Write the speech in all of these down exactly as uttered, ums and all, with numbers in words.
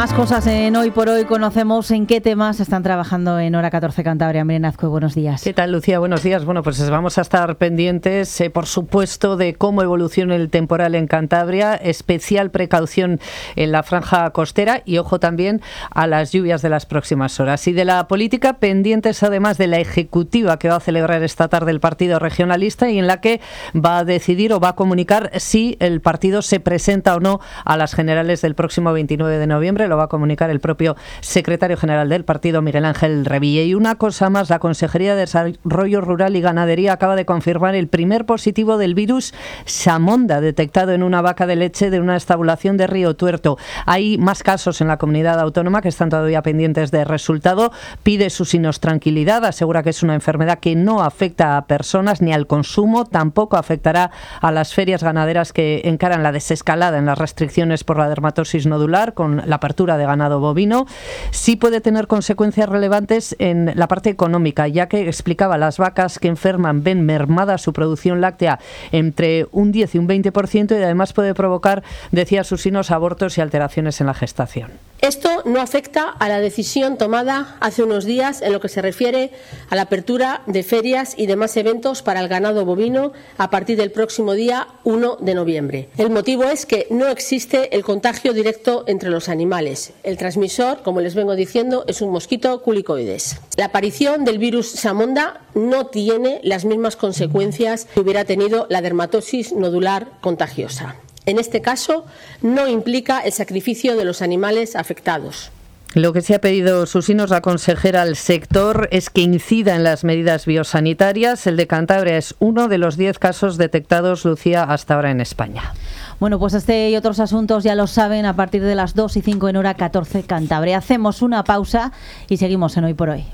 Más cosas en Hoy por Hoy. Conocemos en qué temas están trabajando en Hora catorce Cantabria. Miren Azcue, buenos días. ¿Qué tal, Lucía? Buenos días. Bueno, pues vamos a estar pendientes, eh, por supuesto, de cómo evoluciona el temporal en Cantabria. Especial precaución en la franja costera y, ojo, también a las lluvias de las próximas horas. Y de la política, pendientes además de la ejecutiva que va a celebrar esta tarde el Partido Regionalista y en la que va a decidir o va a comunicar si el partido se presenta o no a las generales del próximo veintinueve de noviembre. Lo va a comunicar el propio secretario general del partido, Miguel Ángel Revilla. Y una cosa más, la Consejería de Desarrollo Rural y Ganadería acaba de confirmar el primer positivo del virus Samonda, detectado en una vaca de leche de una estabulación de Río Tuerto. Hay más casos en la comunidad autónoma que están todavía pendientes de resultado. Pide Susinos tranquilidad, asegura que es una enfermedad que no afecta a personas ni al consumo, tampoco afectará a las ferias ganaderas que encaran la desescalada en las restricciones por la dermatosis nodular con la apertura de ganado bovino. Sí puede tener consecuencias relevantes en la parte económica, ya que explicaba, las vacas que enferman ven mermada su producción láctea entre un diez y un veinte por ciento y además puede provocar, decía Susinos, abortos y alteraciones en la gestación. Esto no afecta a la decisión tomada hace unos días en lo que se refiere a la apertura de ferias y demás eventos para el ganado bovino a partir del próximo día uno de noviembre. El motivo es que no existe el contagio directo entre los animales. El transmisor, como les vengo diciendo, es un mosquito culicoides. La aparición del virus Samonda no tiene las mismas consecuencias que hubiera tenido la dermatosis nodular contagiosa. En este caso, no implica el sacrificio de los animales afectados. Lo que se ha pedido Susinos, la consejera al sector, es que incida en las medidas biosanitarias. El de Cantabria es uno de los diez casos detectados, Lucía, hasta ahora en España. Bueno, pues este y otros asuntos ya lo saben a partir de las dos y cinco en Hora catorce Cantabria. Hacemos una pausa y seguimos en Hoy por Hoy.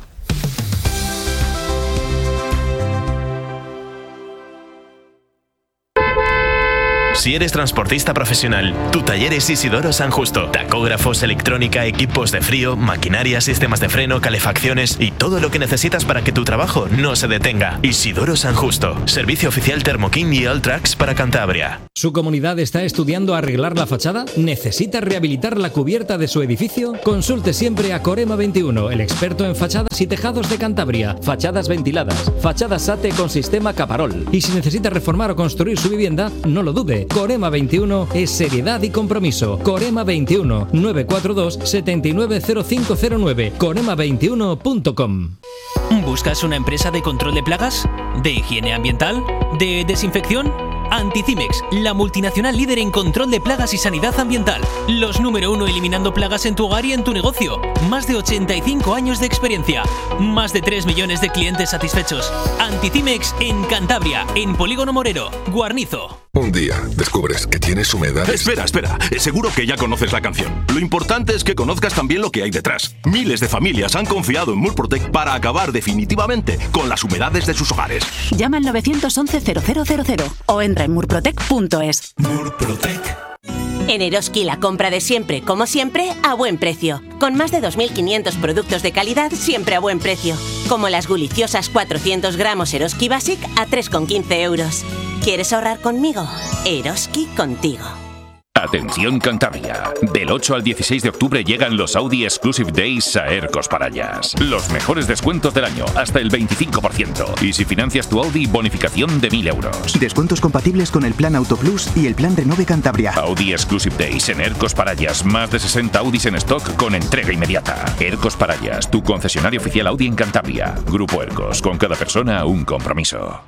Si eres transportista profesional, tu taller es Isidoro San Justo. Tacógrafos, electrónica, equipos de frío, maquinaria, sistemas de freno, calefacciones y todo lo que necesitas para que tu trabajo no se detenga. Isidoro San Justo. Servicio oficial Thermoking y Alltrax para Cantabria. ¿Su comunidad está estudiando arreglar la fachada? ¿Necesita rehabilitar la cubierta de su edificio? Consulte siempre a Corema veintiuno, el experto en fachadas y tejados de Cantabria. Fachadas ventiladas, fachadas SATE con sistema Caparol. Y si necesita reformar o construir su vivienda, no lo dude. Corema veintiuno es seriedad y compromiso. Corema veintiuno, nueve cuatro dos, siete nueve cero cinco cero nueve. corema veintiuno punto com. ¿Buscas una empresa de control de plagas? ¿De higiene ambiental? ¿De desinfección? Anticimex, la multinacional líder en control de plagas y sanidad ambiental. Los número uno eliminando plagas en tu hogar y en tu negocio. Más de ochenta y cinco años de experiencia. Más de tres millones de clientes satisfechos. Anticimex en Cantabria, en Polígono Morero, Guarnizo. Un día descubres que tienes humedades. Espera, espera. Seguro que ya conoces la canción. Lo importante es que conozcas también lo que hay detrás. Miles de familias han confiado en Murprotec para acabar definitivamente con las humedades de sus hogares. Llama al nueve once cero cero cero cero o entra en murprotec punto es. Murprotec. En Eroski la compra de siempre, como siempre, a buen precio. Con más de dos mil quinientos productos de calidad siempre a buen precio. Como las deliciosas cuatrocientos gramos Eroski Basic a tres con quince euros. ¿Quieres ahorrar conmigo? Eroski contigo. Atención Cantabria, del ocho al dieciséis de octubre llegan los Audi Exclusive Days a Ercos Parallas. Los mejores descuentos del año, hasta el veinticinco por ciento. Y si financias tu Audi, bonificación de mil euros. Descuentos compatibles con el plan Auto Plus y el plan Renove Cantabria. Audi Exclusive Days en Ercos Parallas. Más de sesenta Audis en stock con entrega inmediata. Ercos Parallas, tu concesionario oficial Audi en Cantabria. Grupo Ercos, con cada persona un compromiso.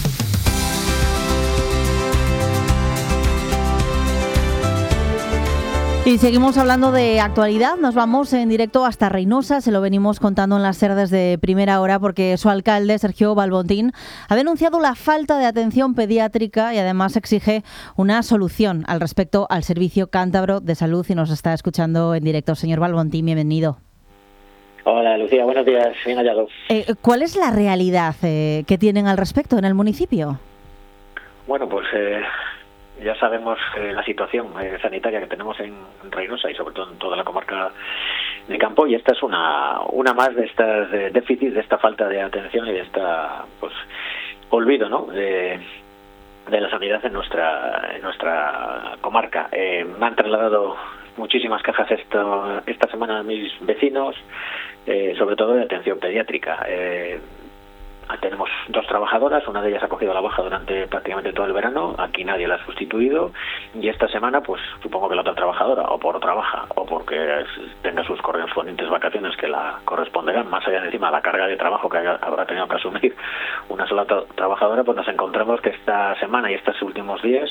Y seguimos hablando de actualidad, nos vamos en directo hasta Reinosa, se lo venimos contando en las SER desde primera hora porque su alcalde, Sergio Balbontín, ha denunciado la falta de atención pediátrica y además exige una solución al respecto al Servicio Cántabro de Salud y nos está escuchando en directo. Señor Balbontín, bienvenido. Hola Lucía, buenos días, bien hallado. Eh, ¿Cuál es la realidad eh, que tienen al respecto en el municipio? Bueno, pues... Eh... Ya sabemos eh, la situación eh, sanitaria que tenemos en Reinosa y sobre todo en toda la comarca de Campo y esta es una una más de estas de déficits, de esta falta de atención y de esta pues olvido, ¿no? de, de la sanidad en nuestra en nuestra comarca. Eh, me han trasladado muchísimas quejas esto, esta semana de mis vecinos, eh, sobre todo de atención pediátrica. Eh, Tenemos dos trabajadoras, una de ellas ha cogido la baja durante prácticamente todo el verano, aquí nadie la ha sustituido, y esta semana pues supongo que la otra trabajadora, o por otra baja, o porque tenga sus correspondientes vacaciones que la corresponderán, más allá de encima la carga de trabajo que habrá tenido que asumir una sola tra- trabajadora, pues nos encontramos que esta semana y estos últimos días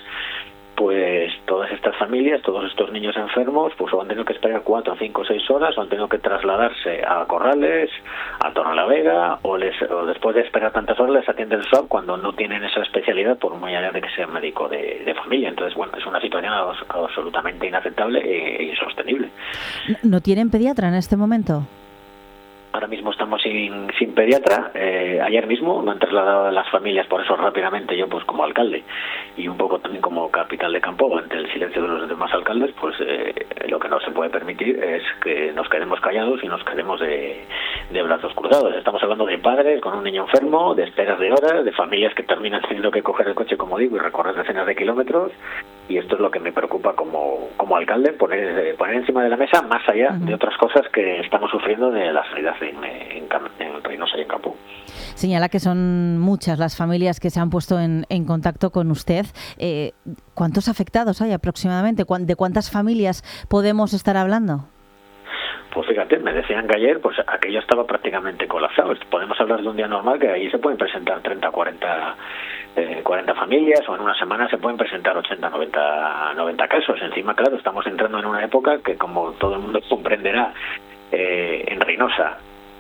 pues todas estas familias, todos estos niños enfermos, pues o han tenido que esperar cuatro, cinco, seis horas, o han tenido que trasladarse a Corrales, a Torrelavega, o, les, o después de esperar tantas horas les atienden el S W A B cuando no tienen esa especialidad, por muy allá de que sea médico de, de familia. Entonces, bueno, es una situación absolutamente inaceptable e insostenible. ¿No tienen pediatra en este momento? Ahora mismo estamos sin, sin pediatra. Eh, ayer mismo me han trasladado a las familias, por eso rápidamente yo, pues como alcalde y un poco también como capital de campo, ante el silencio de los demás alcaldes, pues eh, lo que no se puede permitir es que nos quedemos callados y nos quedemos de, de brazos cruzados. Estamos hablando de padres con un niño enfermo, de esperas de horas, de familias que terminan teniendo que coger el coche, como digo, y recorrer decenas de kilómetros. Y esto es lo que me preocupa como, como alcalde, poner, poner encima de la mesa, más allá uh-huh. de otras cosas que estamos sufriendo de la sanidad en, en, en Reynosa y en Campo. Señala que son muchas las familias que se han puesto en, en contacto con usted. Eh, ¿Cuántos afectados hay aproximadamente? ¿De cuántas familias podemos estar hablando? Pues fíjate, me decían que ayer pues aquello estaba prácticamente colapsado. Podemos hablar de un día normal que ahí se pueden presentar treinta, cuarenta, eh, cuarenta familias, o en una semana se pueden presentar ochenta, noventa, noventa casos. Encima, claro, estamos entrando en una época que, como todo el mundo comprenderá, eh, en Reynosa,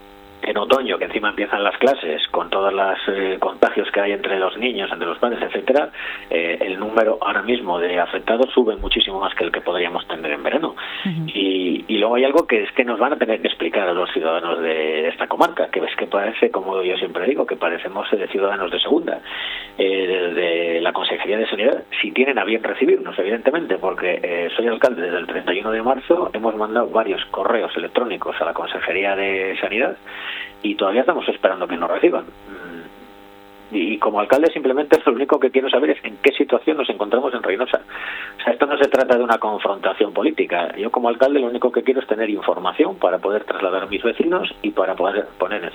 en otoño, que encima empiezan las clases, con todos los eh, contagios que hay entre los niños, entre los padres, etcétera, eh, el número ahora mismo de afectados sube muchísimo más que el que podríamos tener en verano. Uh-huh. Y, y luego hay algo que es que nos van a tener que explicar a los ciudadanos de, de esta comarca, que es que parece, como yo siempre digo, que parecemos eh, ciudadanos de segunda, eh, desde la Consejería de Sanidad, si tienen a bien recibirnos, evidentemente, porque eh, soy alcalde desde el treinta y uno de marzo, hemos mandado varios correos electrónicos a la Consejería de Sanidad, y todavía estamos esperando que nos reciban. Y como alcalde simplemente lo único que quiero saber es en qué situación nos encontramos en Reynosa. O sea, esto no se trata de una confrontación política. Yo como alcalde lo único que quiero es tener información para poder trasladar a mis vecinos y para poder poner en